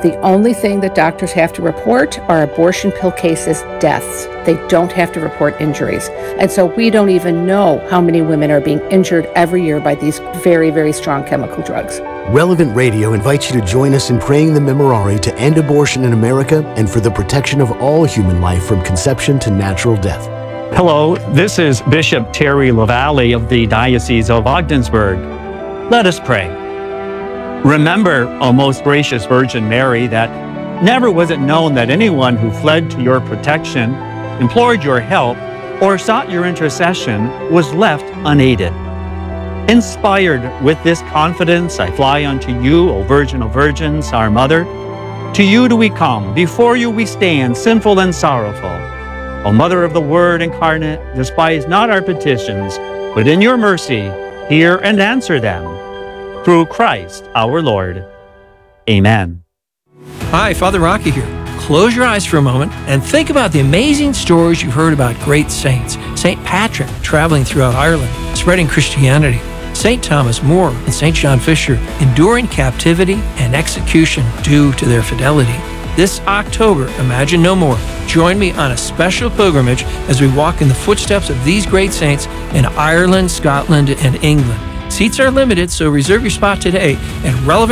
The only thing that doctors have to report are abortion pill cases, deaths. They don't have to report injuries. And so we don't even know how many women are being injured every year by these very, very strong chemical drugs. Relevant Radio invites you to join us in praying the Memorare to end abortion in America and for the protection of all human life from conception to natural death. Hello, this is Bishop Terry LaValle of the Diocese of Ogdensburg. Let us pray. Remember, O most gracious Virgin Mary, that never was it known that anyone who fled to your protection, implored your help, or sought your intercession was left unaided. Inspired with this confidence, I fly unto you, O Virgin of Virgins, our Mother. To you do we come, before you we stand, sinful and sorrowful. O Mother of the Word incarnate, despise not our petitions, but in your mercy hear and answer them. Through Christ our Lord. Amen. Hi, Father Rocky here. Close your eyes for a moment and think about the amazing stories you've heard about great saints. St. Patrick traveling throughout Ireland, spreading Christianity. St. Thomas More and St. John Fisher enduring captivity and execution due to their fidelity. This October, Imagine No More. Join me on a special pilgrimage as we walk in the footsteps of these great saints in Ireland, Scotland, and England. Seats are limited, so reserve your spot today at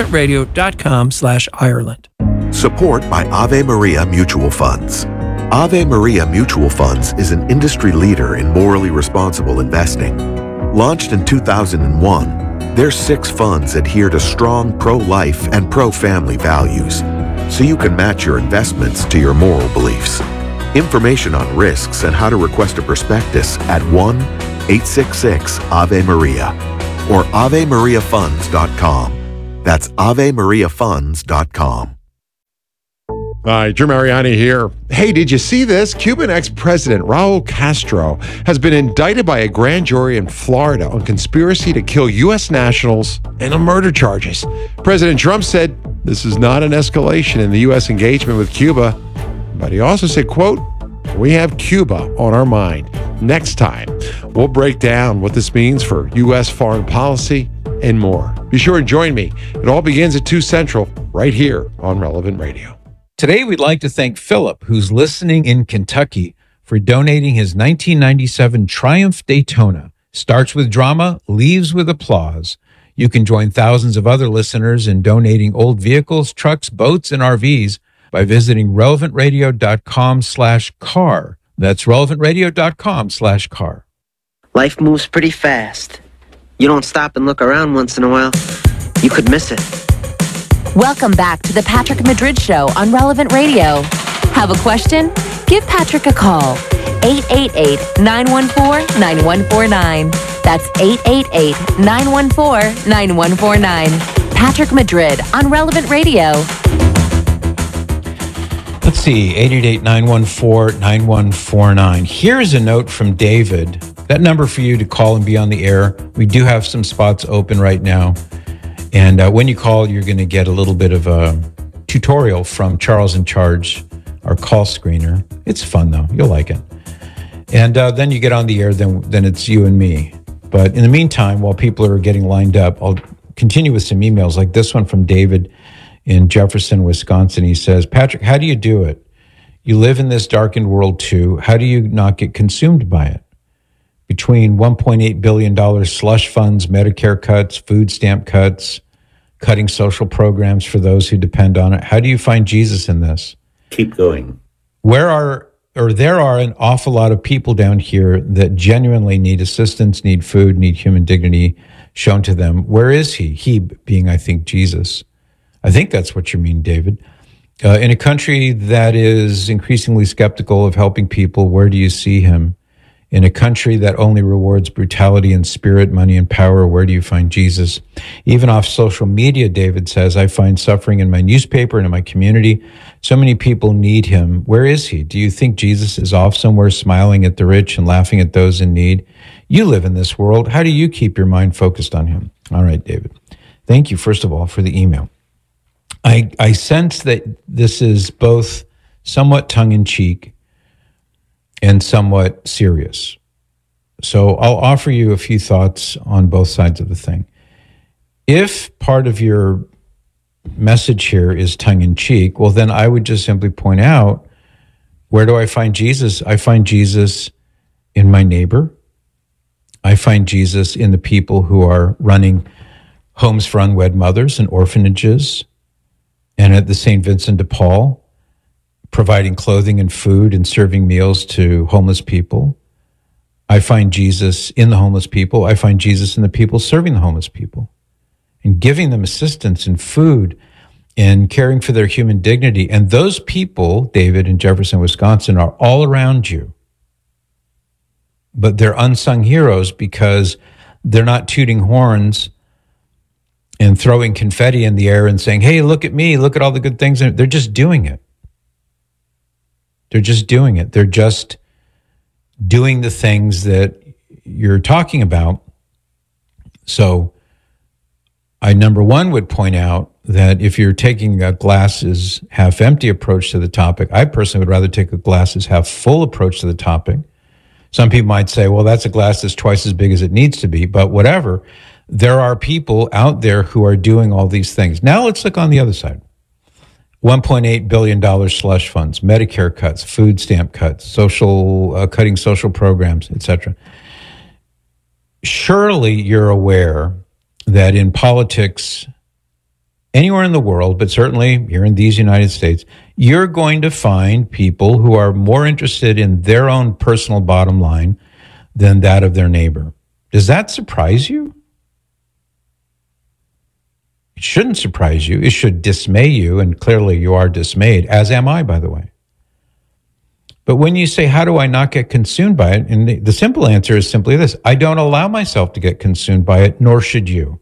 relevantradio.com/Ireland. Support by Ave Maria Mutual Funds. Ave Maria Mutual Funds is an industry leader in morally responsible investing. Launched in 2001, their 6 funds adhere to strong pro-life and pro-family values, so you can match your investments to your moral beliefs. Information on risks and how to request a prospectus at 1-866-AVE-MARIA or AveMariaFunds.com. That's AveMariaFunds.com. Hi, Drew Mariani here. Hey, did you see this? Cuban ex-president Raul Castro has been indicted by a grand jury in Florida on conspiracy to kill U.S. nationals and on murder charges. President Trump said this is not an escalation in the U.S. engagement with Cuba, but he also said, quote, "We have Cuba on our mind." Next time, we'll break down what this means for U.S. foreign policy and more. Be sure and join me. It all begins at 2 Central, right here on Relevant Radio. Today, we'd like to thank Philip, who's listening in Kentucky, for donating his 1997 Triumph Daytona. Starts with drama, leaves with applause. You can join thousands of other listeners in donating old vehicles, trucks, boats, and RVs by visiting relevantradio.com/car. That's relevantradio.com/car. Life moves pretty fast. You don't stop and look around once in a while, you could miss it. Welcome back to the Patrick Madrid Show on Relevant Radio. Have a question? Give Patrick a call. 888-914-9149. That's 888-914-9149. Patrick Madrid on Relevant Radio. Let's see, 888-914-9149. Here's a note from David. That number for you to call and be on the air. We do have some spots open right now. And when you call, you're going to get a little bit of a tutorial from Charles in Charge, our call screener. It's fun, though. You'll like it. And then you get on the air, then it's you and me. But in the meantime, while people are getting lined up, I'll continue with some emails like this one from David in Jefferson, Wisconsin. He says, Patrick, how do you do it? You live in this darkened world, too. How do you not get consumed by it? Between $1.8 billion slush funds, Medicare cuts, food stamp cuts, cutting social programs for those who depend on it. How do you find Jesus in this? Keep going. There are an awful lot of people down here that genuinely need assistance, need food, need human dignity shown to them. Where is he? He being, I think, Jesus. I think that's what you mean, David. In a country that is increasingly skeptical of helping people, where do you see him? In a country that only rewards brutality and spirit, money and power, where do you find Jesus? Even off social media, David says, I find suffering in my newspaper and in my community. So many people need him. Where is he? Do you think Jesus is off somewhere smiling at the rich and laughing at those in need? You live in this world. How do you keep your mind focused on him? All right, David. Thank you, first of all, for the email. I sense that this is both somewhat tongue-in-cheek and somewhat serious. So I'll offer you a few thoughts on both sides of the thing. If part of your message here is tongue-in-cheek, well, then I would just simply point out, where do I find Jesus? I find Jesus in my neighbor. I find Jesus in the people who are running homes for unwed mothers and orphanages, and at the St. Vincent de Paul, providing clothing and food and serving meals to homeless people. I find Jesus in the homeless people. I find Jesus in the people serving the homeless people and giving them assistance and food and caring for their human dignity. And those people, David, in Jefferson, Wisconsin, are all around you. But they're unsung heroes because they're not tooting horns and throwing confetti in the air and saying, hey, look at me, look at all the good things. They're just doing it. They're just doing it. They're just doing the things that you're talking about. So I, number one, would point out that if you're taking a glasses half empty approach to the topic, I personally would rather take a glasses half full approach to the topic. Some people might say, well, that's a glass that's twice as big as it needs to be, but whatever. There are people out there who are doing all these things. Now let's look on the other side. $1.8 billion slush funds, Medicare cuts, food stamp cuts, cutting social programs, etc. Surely you're aware that in politics, anywhere in the world, but certainly here in these United States, you're going to find people who are more interested in their own personal bottom line than that of their neighbor. Does that surprise you? It shouldn't surprise you. It should dismay you, and clearly you are dismayed, as am I, by the way. But when you say, how do I not get consumed by it? And the simple answer is simply this: I don't allow myself to get consumed by it, nor should you.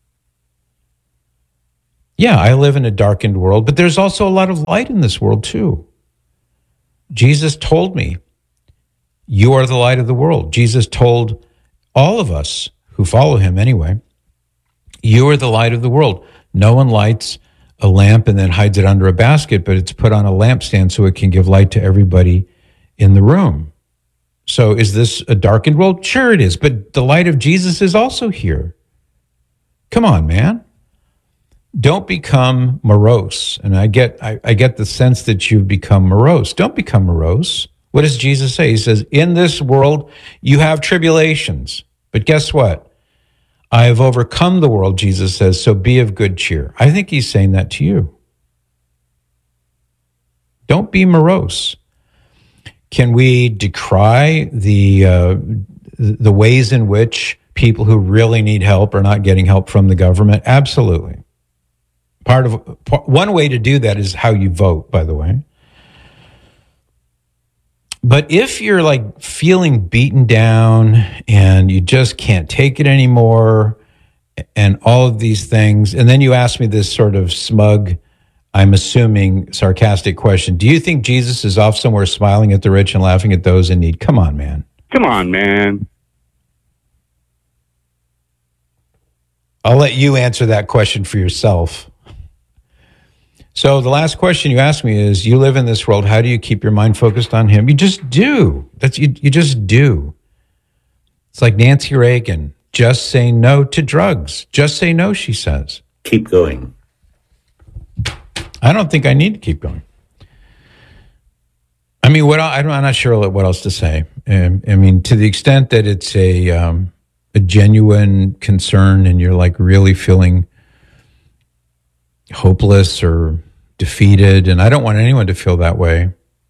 Yeah, I live in a darkened world, but there's also a lot of light in this world too. Jesus told me, you are the light of the world. Jesus told all of us who follow him anyway, you are the light of the world. No one lights a lamp and then hides it under a basket, but it's put on a lampstand so it can give light to everybody in the room. So is this a darkened world? Sure it is, but the light of Jesus is also here. Come on, man. Don't become morose. And I get the sense that you've become morose. Don't become morose. What does Jesus say? He says, in this world, you have tribulations. But guess what? I have overcome the world, Jesus says, so be of good cheer. I think he's saying that to you. Don't be morose. Can we decry the ways in which people who really need help are not getting help from the government? Absolutely. One way to do that is how you vote, by the way. But if you're like feeling beaten down and you just can't take it anymore and all of these things, and then you ask me this sort of smug, I'm assuming sarcastic question, do you think Jesus is off somewhere smiling at the rich and laughing at those in need? Come on, man. Come on, man. I'll let you answer that question for yourself. So the last question you asked me is, you live in this world, how do you keep your mind focused on him? You just do. You just do. It's like Nancy Reagan, just say no to drugs. Just say no, she says. Keep going. I don't think I need to keep going. I mean, I'm not sure what else to say. I mean, to the extent that it's a genuine concern and you're like really feeling hopeless or defeated, and I don't want anyone to feel that way.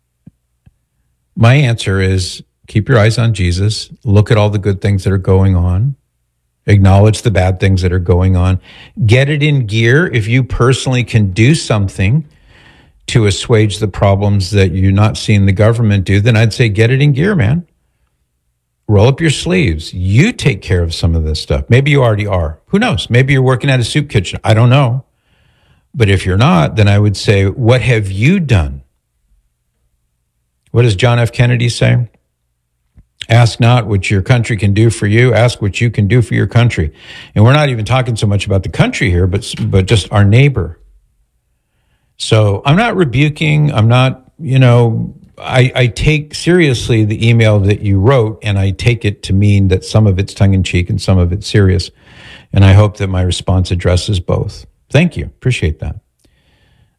My answer is keep your eyes on Jesus, look at all the good things that are going on, acknowledge the bad things that are going on, get it in gear. If you personally can do something to assuage the problems that you're not seeing the government do, then I'd say get it in gear, man. Roll up your sleeves. You take care of some of this stuff. Maybe you already are. Who knows? Maybe you're working at a soup kitchen. I don't know. But if you're not, then I would say, what have you done? What does John F. Kennedy say? Ask not what your country can do for you, ask what you can do for your country. And we're not even talking so much about the country here, but just our neighbor. So I'm not rebuking, I'm not, I take seriously the email that you wrote, and I take it to mean that some of it's tongue-in-cheek and some of it's serious. And I hope that my response addresses both. Thank you. Appreciate that.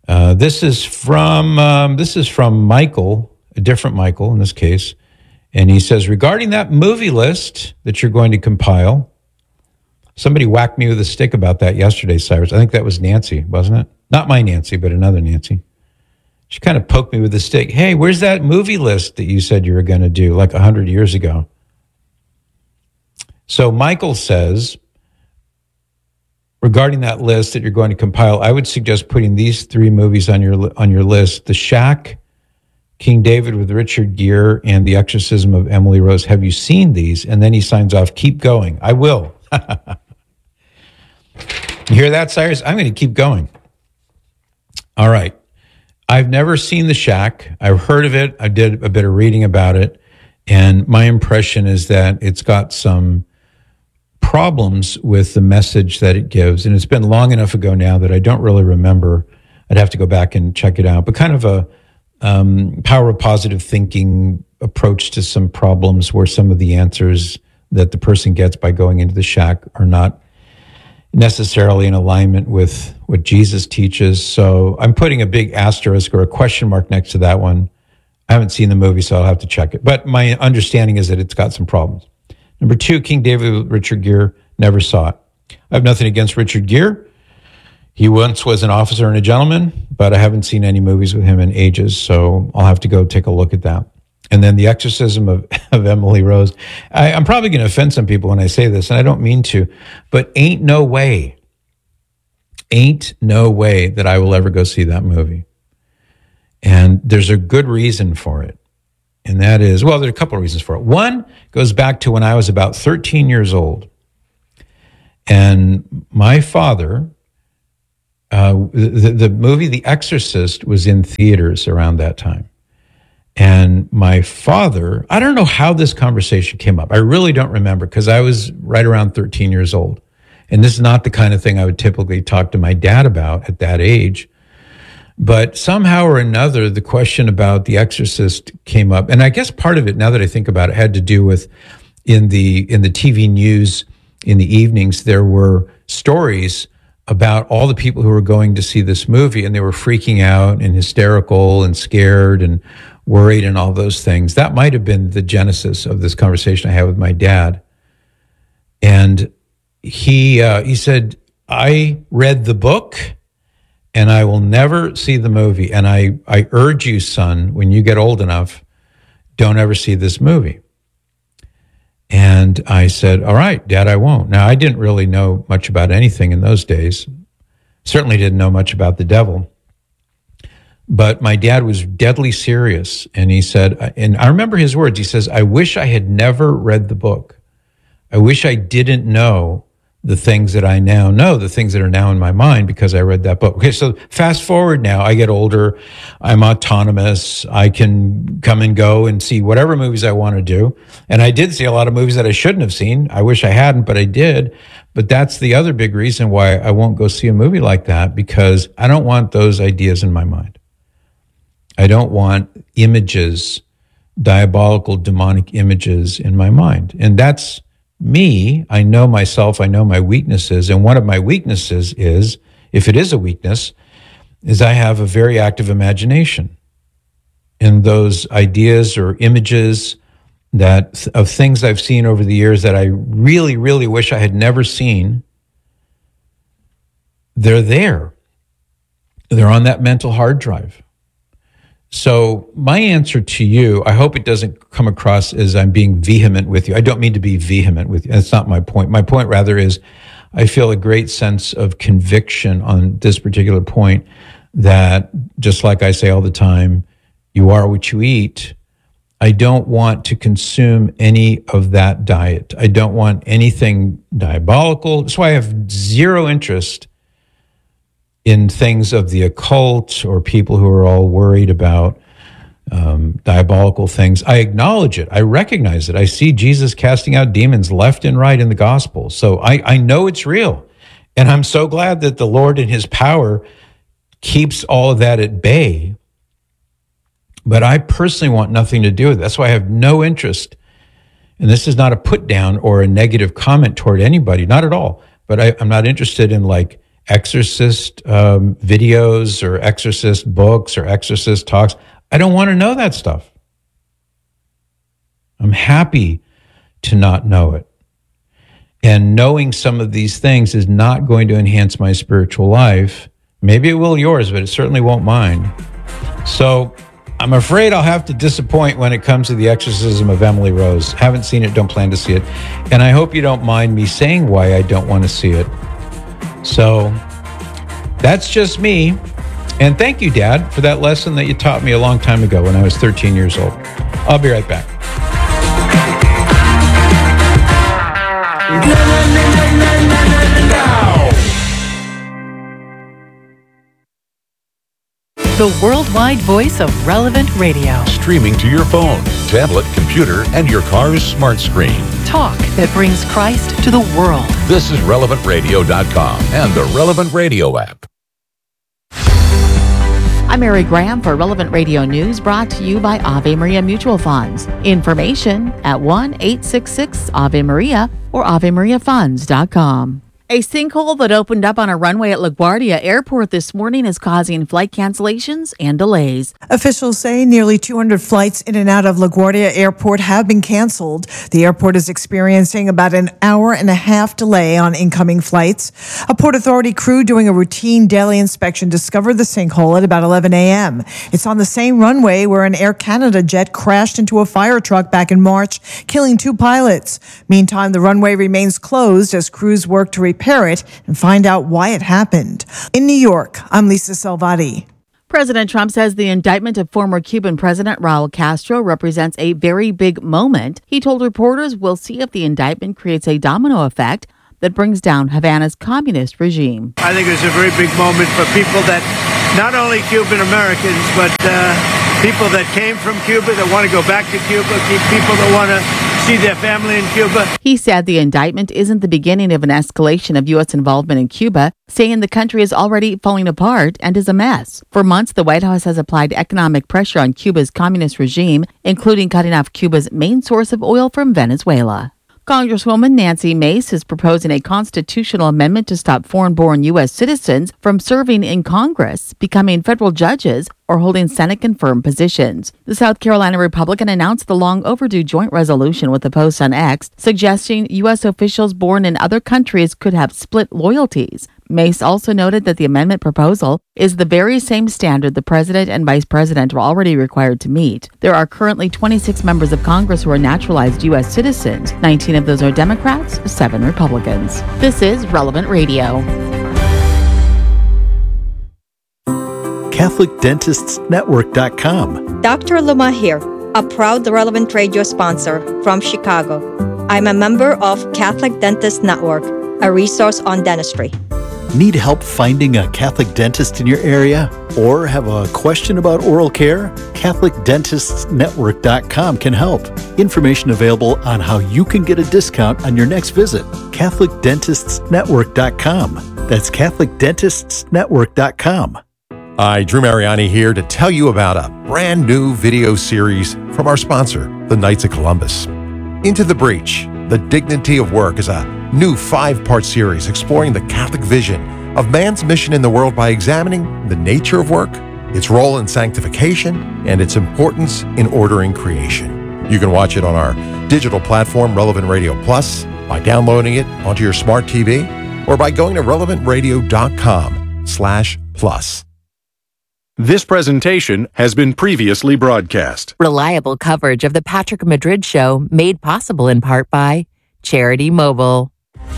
This is from Michael, a different Michael in this case, and he says, regarding that movie list that you're going to compile, somebody whacked me with a stick about that yesterday, Cyrus. I think that was Nancy, wasn't it? Not my Nancy, but another Nancy. She kind of poked me with a stick. Hey, where's that movie list that you said you were going to do like 100 years ago? So Michael says, regarding that list that you're going to compile, I would suggest putting these 3 movies on your list: The Shack, King David with Richard Gere, and The Exorcism of Emily Rose. Have you seen these? And then he signs off, keep going. I will. You hear that, Cyrus? I'm going to keep going. All right. I've never seen The Shack. I've heard of it. I did a bit of reading about it. And my impression is that it's got some problems with the message that it gives. And it's been long enough ago now that I don't really remember. I'd have to go back and check it out. But kind of a power of positive thinking approach to some problems where some of the answers that the person gets by going into the shack are not necessarily in alignment with what Jesus teaches. So I'm putting a big asterisk or a question mark next to that one. I haven't seen the movie, so I'll have to check it. But my understanding is that it's got some problems. Number 2, King David with Richard Gere, never saw it. I have nothing against Richard Gere. He once was an officer and a gentleman, but I haven't seen any movies with him in ages, so I'll have to go take a look at that. And then The Exorcism of Emily Rose. I'm probably going to offend some people when I say this, and I don't mean to, but ain't no way that I will ever go see that movie. And there's a good reason for it. And that is, well, there are a couple of reasons for it. One goes back to when I was about 13 years old. And my father, the movie The Exorcist was in theaters around that time. And my father, I don't know how this conversation came up. I really don't remember because I was right around 13 years old. And this is not the kind of thing I would typically talk to my dad about at that age. But somehow or another, the question about The Exorcist came up. And I guess part of it, now that I think about it, had to do with in the TV news in the evenings, there were stories about all the people who were going to see this movie, and they were freaking out and hysterical and scared and worried and all those things. That might have been the genesis of this conversation I had with my dad. And he said, I read the book and I will never see the movie. And I urge you, son, when you get old enough, don't ever see this movie. And I said, all right, Dad, I won't. Now, I didn't really know much about anything in those days. Certainly didn't know much about the devil. But my dad was deadly serious. And he said, and I remember his words, he says, I wish I had never read the book. I wish I didn't know the things that I now know, the things that are now in my mind because I read that book. Okay, so fast forward now, I get older, I'm autonomous, I can come and go and see whatever movies I want to do. And I did see a lot of movies that I shouldn't have seen. I wish I hadn't, but I did. But that's the other big reason why I won't go see a movie like that, because I don't want those ideas in my mind. I don't want images, diabolical, demonic images in my mind. And that's me. I know myself. I know my weaknesses. And one of my weaknesses is, if it is a weakness, is I have a very active imagination. And those ideas or images that of things I've seen over the years that I really, really wish I had never seen, they're there. They're on that mental hard drive. So my answer to you, I hope it doesn't come across as I'm being vehement with you. I don't mean to be vehement with you. That's not my point. My point rather is I feel a great sense of conviction on this particular point that, just like I say all the time, you are what you eat. I don't want to consume any of that diet. I don't want anything diabolical. That's why I have zero interest in things of the occult or people who are all worried about diabolical things. I acknowledge it. I recognize it. I see Jesus casting out demons left and right in the gospel. So I know it's real. And I'm so glad that the Lord in his power keeps all of that at bay. But I personally want nothing to do with it. That's why I have no interest. And this is not a put down or a negative comment toward anybody, not at all. But I'm not interested in like exorcist videos or exorcist books or exorcist talks. I don't want to know that stuff. I'm happy to not know it. And knowing some of these things is not going to enhance my spiritual life. Maybe it will yours, but it certainly won't mine. So I'm afraid I'll have to disappoint when it comes to The Exorcism of Emily Rose. Haven't seen it, don't plan to see it. And I hope you don't mind me saying why I don't want to see it. So that's just me. And thank you, Dad, for that lesson that you taught me a long time ago when I was 13 years old. I'll be right back. The worldwide voice of Relevant Radio. Streaming to your phone, tablet, computer, and your car's smart screen. Talk that brings Christ to the world. This is RelevantRadio.com and the Relevant Radio app. I'm Mary Graham for Relevant Radio News, brought to you by Ave Maria Mutual Funds. Information at 1-866-AVE-MARIA or AveMariaFunds.com. A sinkhole that opened up on a runway at LaGuardia Airport this morning is causing flight cancellations and delays. Officials say nearly 200 flights in and out of LaGuardia Airport have been canceled. The airport is experiencing about an hour-and-a-half delay on incoming flights. A Port Authority crew doing a routine daily inspection discovered the sinkhole at about 11 a.m. It's on the same runway where an Air Canada jet crashed into a fire truck back in March, killing 2 pilots. Meantime, the runway remains closed as crews work to repair it and find out why it happened. In New York, I'm Lisa Salvati. President Trump says the indictment of former Cuban President Raul Castro represents a very big moment. He told reporters we'll see if the indictment creates a domino effect that brings down Havana's communist regime. I think it's a very big moment for people that, not only Cuban Americans, but people that came from Cuba, that want to go back to Cuba, people that want to see their family in Cuba. He said the indictment isn't the beginning of an escalation of U.S. involvement in Cuba, saying the country is already falling apart and is a mess. For months, the White House has applied economic pressure on Cuba's communist regime, including cutting off Cuba's main source of oil from Venezuela. Congresswoman Nancy Mace is proposing a constitutional amendment to stop foreign-born U.S. citizens from serving in Congress, becoming federal judges, or holding Senate-confirmed positions. The South Carolina Republican announced the long-overdue joint resolution with the Post on X, suggesting U.S. officials born in other countries could have split loyalties. Mace also noted that the amendment proposal is the very same standard the president and vice president were already required to meet. There are currently 26 members of Congress who are naturalized U.S. citizens. 19 of those are Democrats, 7 Republicans. This is Relevant Radio. CatholicDentistsNetwork.com. Dr. Luma here, a proud Relevant Radio sponsor from Chicago. I'm a member of Catholic Dentist Network, a resource on dentistry. Need help finding a Catholic dentist in your area? Or have a question about oral care? CatholicDentistsNetwork.com can help. Information available on how you can get a discount on your next visit. CatholicDentistsNetwork.com. That's CatholicDentistsNetwork.com. Hi, Drew Mariani here to tell you about a brand new video series from our sponsor, the Knights of Columbus. Into the Breach, The Dignity of Work is a new 5-part series exploring the Catholic vision of man's mission in the world by examining the nature of work, its role in sanctification, and its importance in ordering creation. You can watch it on our digital platform, Relevant Radio Plus, by downloading it onto your smart TV, or by going to relevantradio.com/plus. This presentation has been previously broadcast. Reliable coverage of the Patrick Madrid Show, made possible in part by Charity Mobile.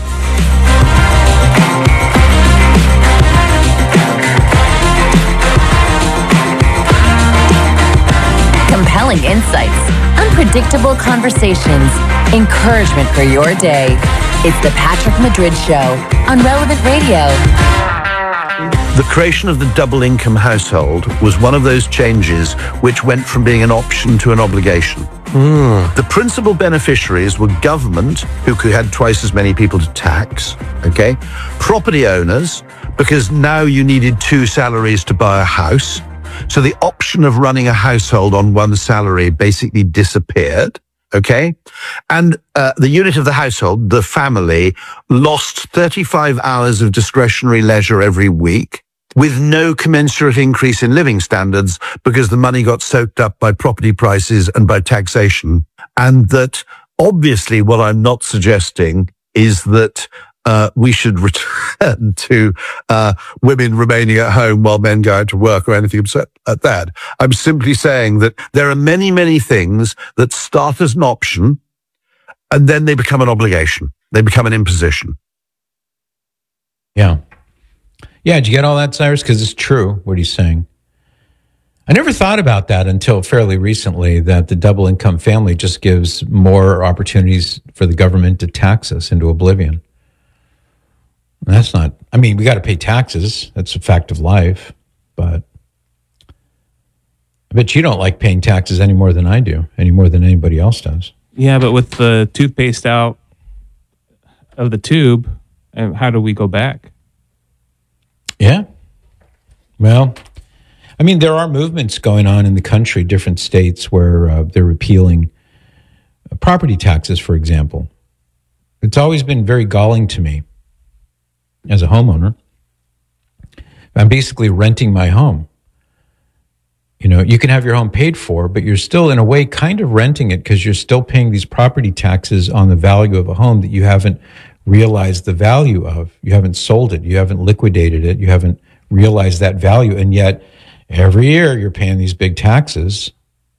Compelling insights, unpredictable conversations, encouragement for your day. It's the Patrick Madrid Show on Relevant Radio. The creation of the double-income household was one of those changes which went from being an option to an obligation. The principal beneficiaries were government, who had twice as many people to tax, okay? Property owners, because now you needed 2 salaries to buy a house. So the option of running a household on one salary basically disappeared, Okay. And the unit of the household, the family, lost 35 hours of discretionary leisure every week with no commensurate increase in living standards because the money got soaked up by property prices and by taxation. And that obviously what I'm not suggesting is that we should return to women remaining at home while men go out to work or anything like that. I'm simply saying that there are many, many things that start as an option and then they become an obligation. They become an imposition. Yeah. Yeah, did you get all that, Cyrus? Because it's true what he's saying. I never thought about that until fairly recently, that the double income family just gives more opportunities for the government to tax us into oblivion. That's not, I mean, we got to pay taxes. That's a fact of life. But I bet you don't like paying taxes any more than I do, any more than anybody else does. Yeah, but with the toothpaste out of the tube, how do we go back? Yeah. Well, I mean, there are movements going on in the country, different states where they're repealing property taxes, for example. It's always been very galling to me as a homeowner. I'm basically renting my home. You know, you can have your home paid for, but you're still in a way kind of renting it because you're still paying these property taxes on the value of a home that you haven't realized the value of. You haven't sold it. You haven't liquidated it. You haven't realized that value. And yet every year you're paying these big taxes.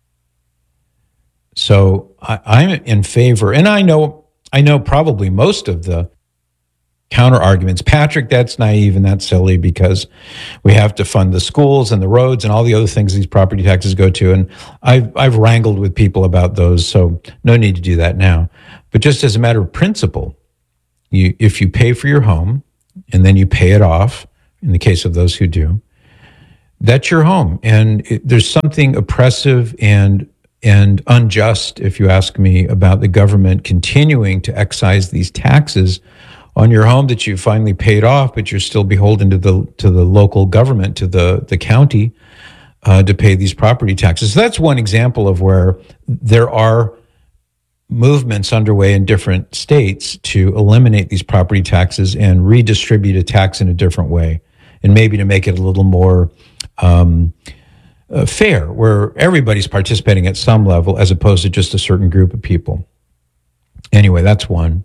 So I'm in favor. And I know probably most of the counter arguments. Patrick, that's naive and that's silly because we have to fund the schools and the roads and all the other things these property taxes go to. And I've wrangled with people about those, so no need to do that now. But just as a matter of principle, if you pay for your home and then you pay it off, in the case of those who do, that's your home. And there's something oppressive and unjust, if you ask me, about the government continuing to excise these taxes on your home that you finally paid off, but you're still beholden to the local government, to the county, to pay these property taxes. So that's one example of where there are movements underway in different states to eliminate these property taxes and redistribute a tax in a different way, and maybe to make it a little more fair, where everybody's participating at some level as opposed to just a certain group of people. Anyway, that's one.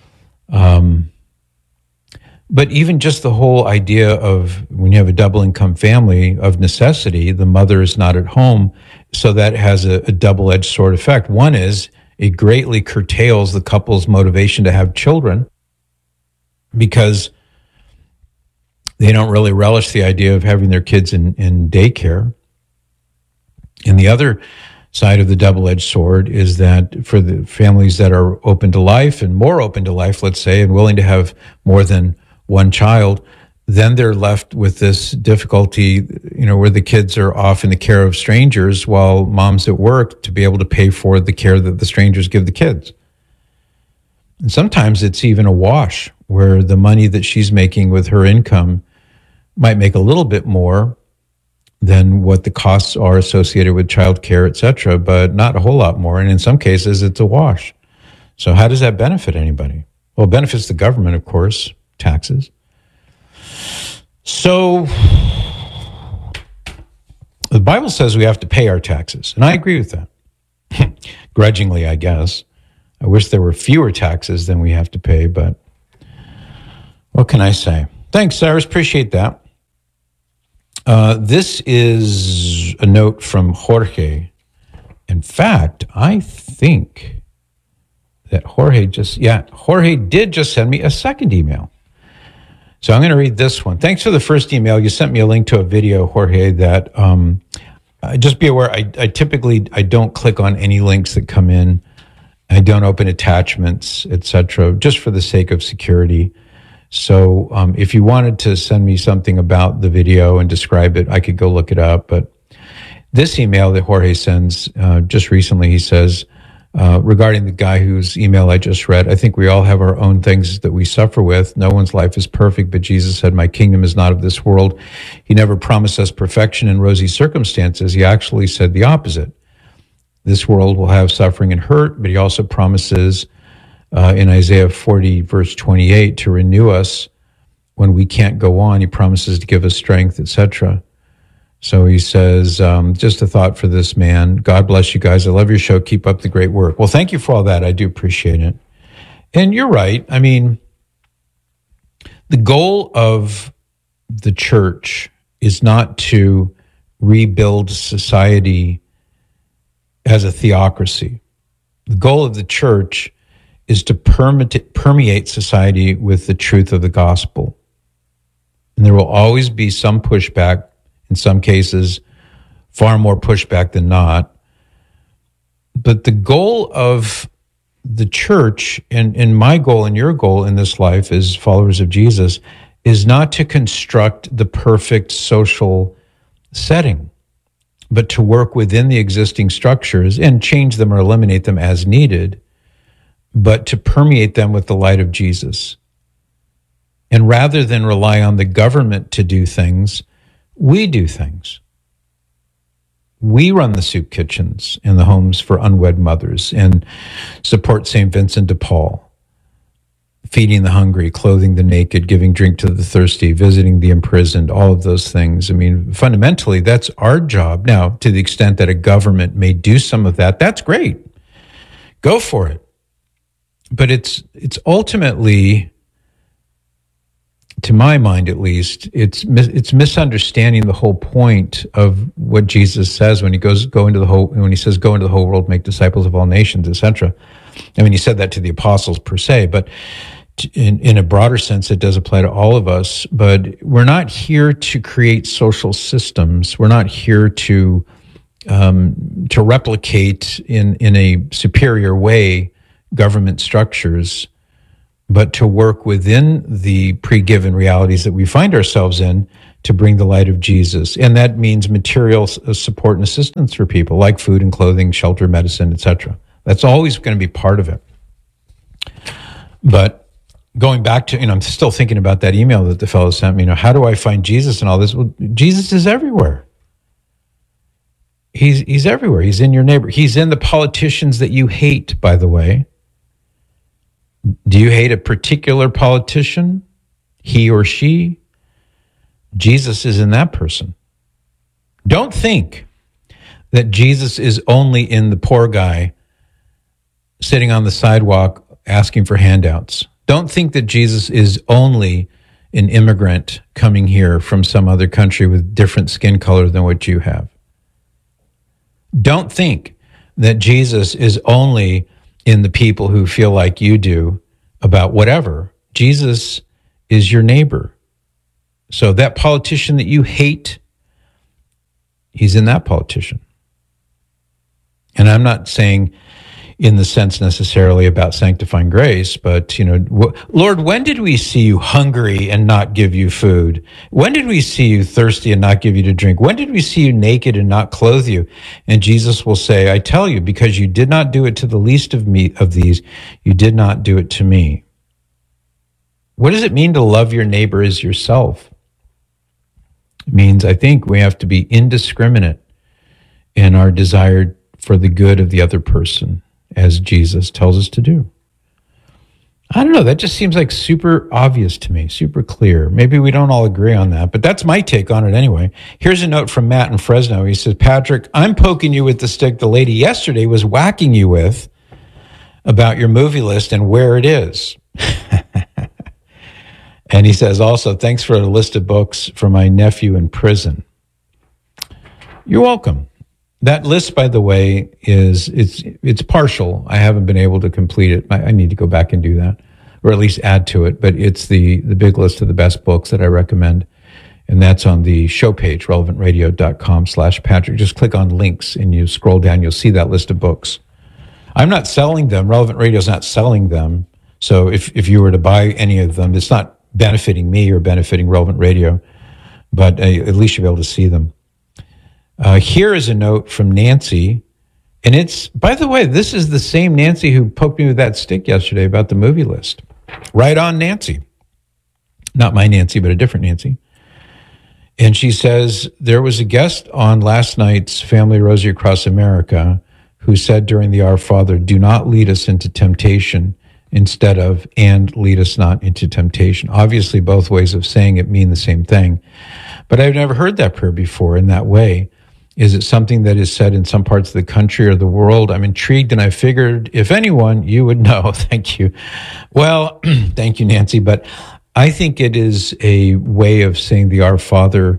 But even just the whole idea of when you have a double income family, of necessity, the mother is not at home. So that has a double-edged sword effect. One is it greatly curtails the couple's motivation to have children because they don't really relish the idea of having their kids in daycare. And the other side of the double-edged sword is that for the families that are open to life and more open to life, let's say, and willing to have more than one child, then they're left with this difficulty, you know, where the kids are off in the care of strangers while mom's at work to be able to pay for the care that the strangers give the kids. And sometimes it's even a wash where the money that she's making with her income might make a little bit more than what the costs are associated with childcare, et cetera, but not a whole lot more. And in some cases, it's a wash. So how does that benefit anybody? Well, it benefits the government, of course, taxes. So the Bible says we have to pay our taxes, and I agree with that. Grudgingly, I guess. I wish there were fewer taxes than we have to pay, but what can I say? Thanks, Cyrus. Appreciate that. This is a note from Jorge. In fact, I think that Jorge did just send me a second email. So I'm going to read this one. Thanks for the first email. You sent me a link to a video, Jorge, that just be aware, I typically don't click on any links that come in. I don't open attachments, etc., just for the sake of security. So if you wanted to send me something about the video and describe it, I could go look it up. But this email that Jorge sends just recently, he says, regarding the guy whose email I just read, I think we all have our own things that we suffer with. No one's life is perfect, but Jesus said, my kingdom is not of this world. He never promised us perfection in rosy circumstances. He actually said the opposite. This world will have suffering and hurt, but he also promises in Isaiah 40, verse 28, to renew us when we can't go on. He promises to give us strength, etc. So he says, just a thought for this man. God bless you guys. I love your show. Keep up the great work. Well, thank you for all that. I do appreciate it. And you're right. I mean, the goal of the church is not to rebuild society as a theocracy. The goal of the church is to permeate society with the truth of the gospel. And there will always be some pushback, in some cases, far more pushback than not. But the goal of the church, and my goal and your goal in this life as followers of Jesus, is not to construct the perfect social setting, but to work within the existing structures and change them or eliminate them as needed, but to permeate them with the light of Jesus. And rather than rely on the government to do things, we do things. We run the soup kitchens in the homes for unwed mothers and support St. Vincent de Paul, feeding the hungry, clothing the naked, giving drink to the thirsty, visiting the imprisoned, all of those things. I mean, fundamentally, that's our job. Now, to the extent that a government may do some of that, that's great. Go for it. But it's ultimately, to my mind at least, it's misunderstanding the whole point of what Jesus says when he says go into the whole world, make disciples of all nations, etc. I mean, he said that to the apostles per se, but in a broader sense, it does apply to all of us. But we're not here to create social systems. We're not here to replicate in a superior way government structures, but to work within the pre-given realities that we find ourselves in to bring the light of Jesus. And that means material support and assistance for people, like food and clothing, shelter, medicine, etc. That's always going to be part of it. But going back to, I'm still thinking about that email that the fellow sent me, how do I find Jesus and all this? Well, Jesus is everywhere. He's everywhere. He's in your neighbor. He's in the politicians that you hate, by the way. Do you hate a particular politician, he or she? Jesus is in that person. Don't think that Jesus is only in the poor guy sitting on the sidewalk asking for handouts. Don't think that Jesus is only an immigrant coming here from some other country with different skin color than what you have. Don't think that Jesus is only in the people who feel like you do about whatever. Jesus is your neighbor. So that politician that you hate, he's in that politician. And I'm not saying in the sense necessarily about sanctifying grace, but, Lord, when did we see you hungry and not give you food? When did we see you thirsty and not give you to drink? When did we see you naked and not clothe you? And Jesus will say, I tell you, because you did not do it to the least of these, you did not do it to me. What does it mean to love your neighbor as yourself? It means, I think, we have to be indiscriminate in our desire for the good of the other person, as Jesus tells us to do. I don't know, that just seems like super obvious to me, super clear. Maybe we don't all agree on that, but that's my take on it anyway. Here's a note from Matt in Fresno. He says, Patrick, I'm poking you with the stick the lady yesterday was whacking you with about your movie list and where it is. And he says also, thanks for a list of books for my nephew in prison. You're welcome. That list, by the way, it's partial. I haven't been able to complete it. I need to go back and do that, or at least add to it. But it's the big list of the best books that I recommend. And that's on the show page, relevantradio.com/Patrick. Just click on links and you scroll down. You'll see that list of books. I'm not selling them. Relevant Radio is not selling them. So if you were to buy any of them, it's not benefiting me or benefiting Relevant Radio, but at least you'll be able to see them. Here is a note from Nancy, and it's, by the way, this is the same Nancy who poked me with that stick yesterday about the movie list. Right on, Nancy. Not my Nancy, but a different Nancy. And she says, there was a guest on last night's Family Rosary Across America who said during the Our Father, "Do not lead us into temptation," instead of "and lead us not into temptation." Obviously, both ways of saying it mean the same thing. But I've never heard that prayer before in that way. Is it something that is said in some parts of the country or the world? I'm intrigued, and I figured if anyone, you would know. Thank you. Well, thank you, Nancy. But I think it is a way of saying the Our Father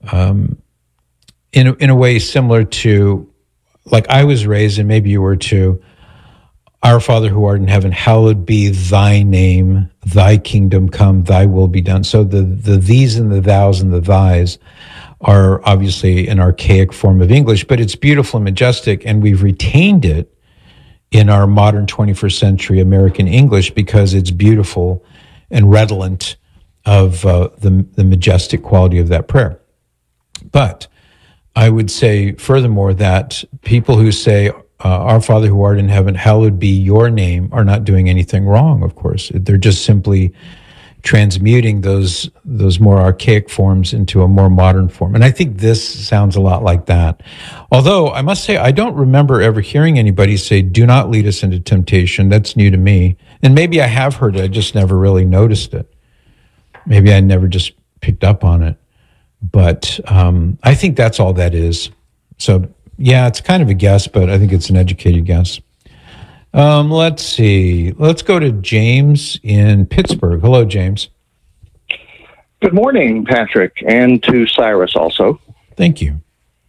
in a way similar to, like I was raised, and maybe you were too, "Our Father who art in heaven, hallowed be thy name, thy kingdom come, thy will be done." So the these and the thous and the thys are obviously an archaic form of English, but it's beautiful and majestic, and we've retained it in our modern 21st century American English because it's beautiful and redolent of the majestic quality of that prayer. But I would say furthermore that people who say, "Our Father who art in heaven, hallowed be your name," are not doing anything wrong, of course. They're just simply transmuting those more archaic forms into a more modern form. And I think this sounds a lot like that. Although I must say, I don't remember ever hearing anybody say, "Do not lead us into temptation." That's new to me. And maybe I have heard it, I just never really noticed it. Maybe I never just picked up on it. But I think that's all that is. So yeah, it's kind of a guess, but I think it's an educated guess. Let's see. Let's go to James in Pittsburgh. Hello, James. Good morning, Patrick, and to Cyrus also. Thank you.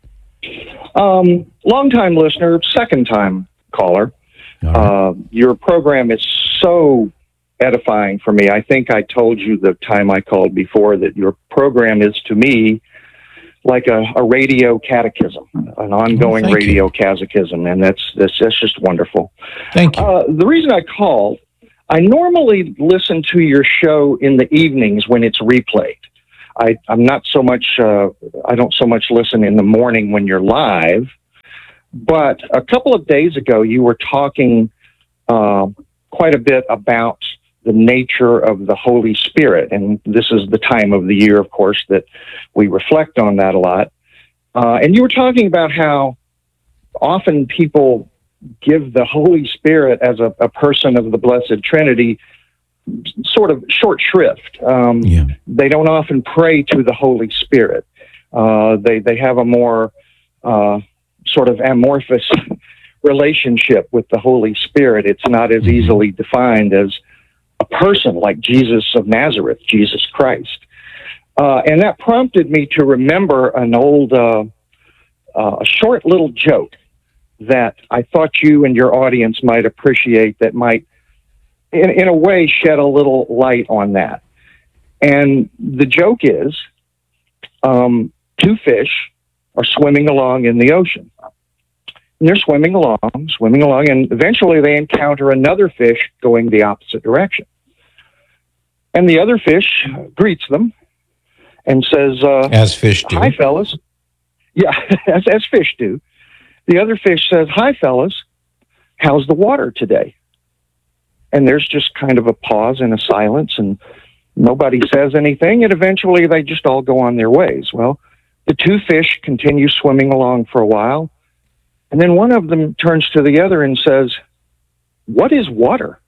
Long-time listener, second-time caller. Your program is so edifying for me. I think I told you the time I called before that your program is to me like a radio catechism, an ongoing radio catechism, and that's just wonderful. Thank you. The reason I called, I normally listen to your show in the evenings when it's replayed. I'm not so much. I don't so much listen in the morning when you're live. But a couple of days ago, you were talking quite a bit about the nature of the Holy Spirit. And this is the time of the year, of course, that we reflect on that a lot. And you were talking about how often people give the Holy Spirit as a person of the Blessed Trinity sort of short shrift. They don't often pray to the Holy Spirit. They have a more sort of amorphous relationship with the Holy Spirit. It's not as easily defined as a person like Jesus of Nazareth, Jesus Christ. And that prompted me to remember an old, a short little joke that I thought you and your audience might appreciate, that might, in a way, shed a little light on that. And the joke is, two fish are swimming along in the ocean. And they're swimming along, and eventually they encounter another fish going the opposite direction. And the other fish greets them and says, as fish do. "Hi, fellas." Yeah, as fish do. The other fish says, "Hi, fellas. How's the water today?" And there's just kind of a pause and a silence, and nobody says anything, and eventually they just all go on their ways. Well, the two fish continue swimming along for a while, and then one of them turns to the other and says, "What is water?"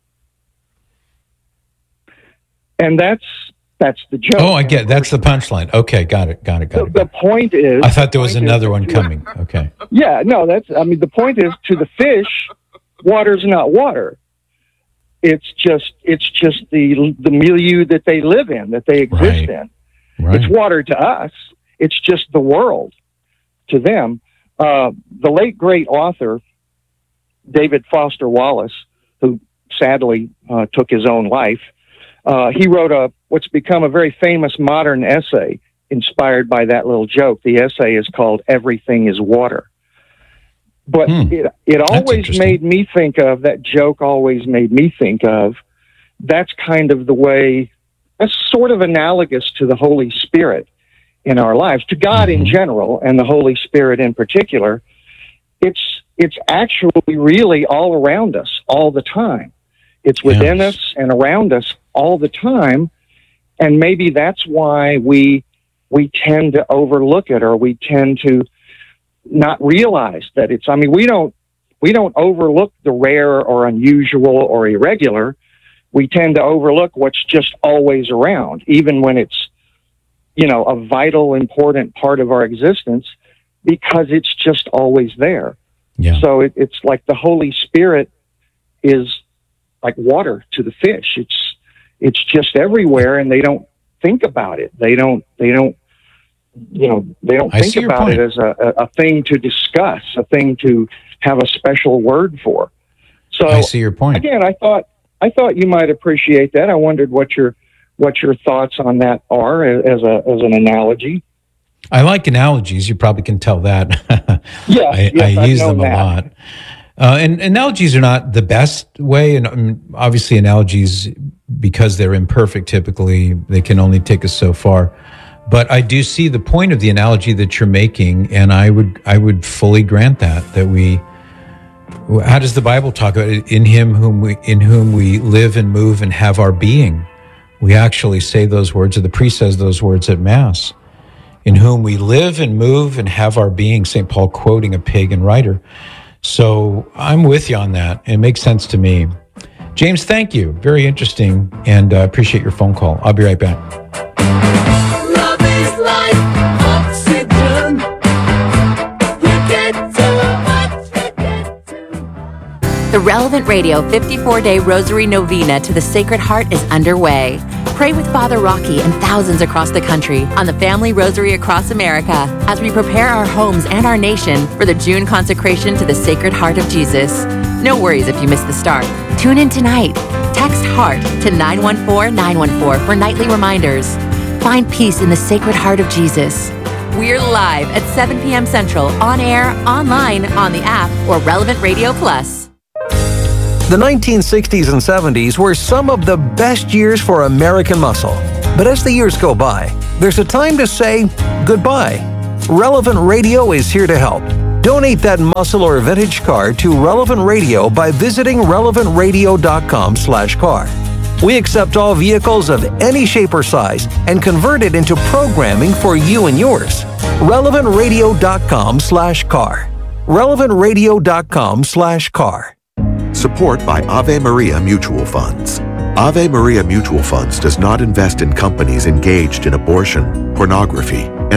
And that's the joke. Oh, I get it. That's the punchline. Okay, got it. The point is, I thought there was another one coming. Okay. Yeah, no, the point is, to the fish, water's not water. It's just the milieu that they live in, that they exist in. Right. It's water to us. It's just the world to them. The late great author David Foster Wallace, who sadly took his own life, he wrote what's become a very famous modern essay inspired by that little joke. The essay is called "Everything is Water." But it always made me think of, that joke always made me think of, that's kind of the way, that's sort of analogous to the Holy Spirit in our lives, to God in general, and the Holy Spirit in particular. It's actually really all around us all the time. It's within us and around us all the time. And maybe that's why we tend to overlook it, or we tend to not realize that it's, we don't overlook the rare or unusual or irregular. We tend to overlook what's just always around, even when it's, a vital, important part of our existence, because it's just always there. Yeah. So it's like the Holy Spirit is like water to the fish. It's just everywhere, and they don't think about it. They don't think about it as a thing to discuss, a thing to have a special word for. So I see your point. Again, I thought you might appreciate that. I wondered what your thoughts on that are as an analogy. I like analogies. You probably can tell that. Yes, I use them that. a lot. And analogies are not the best way. And obviously analogies, because they're imperfect, typically, they can only take us so far. But I do see the point of the analogy that you're making. And I would fully grant that we, how does the Bible talk about it? In whom we live and move and have our being. We actually say those words, or the priest says those words at Mass. In whom we live and move and have our being, St. Paul quoting a pagan writer. So I'm with you on that. It makes sense to me. James, thank you. Very interesting, and appreciate your phone call. I'll be right back. Love is like oxygen. We get too much. The Relevant Radio 54-day Rosary Novena to the Sacred Heart is underway. Pray with Father Rocky and thousands across the country on the Family Rosary across America as we prepare our homes and our nation for the June consecration to the Sacred Heart of Jesus. No worries if you missed the start. Tune in tonight. Text HEART to 914-914 for nightly reminders. Find peace in the Sacred Heart of Jesus. We're live at 7 p.m. Central, on air, online, on the app, or Relevant Radio Plus. The 1960s and 70s were some of the best years for American muscle. But as the years go by, there's a time to say goodbye. Relevant Radio is here to help. Donate that muscle or vintage car to Relevant Radio by visiting relevantradio.com/car. We accept all vehicles of any shape or size and convert it into programming for you and yours. relevantradio.com/car. relevantradio.com/car. Support by Ave Maria Mutual Funds. Ave Maria Mutual Funds does not invest in companies engaged in abortion, pornography,